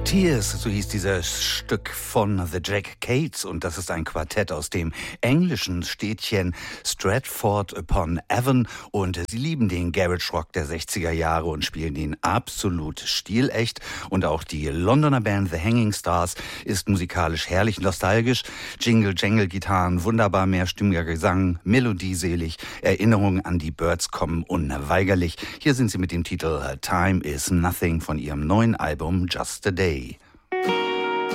Tears, so hieß dieses Stück von The Jack Cates, und das ist ein Quartett aus dem englischen Städtchen Stratford-upon-Avon, und sie lieben den Garage Rock der 60er Jahre und spielen ihn absolut stilecht, und auch die Londoner Band The Hanging Stars ist musikalisch herrlich nostalgisch. Jingle-Jangle-Gitarren, wunderbar mehrstimmiger Gesang, melodieselig, Erinnerungen an die Byrds kommen unweigerlich. Hier sind sie mit dem Titel Time is Nothing von ihrem neuen Album Just a Day.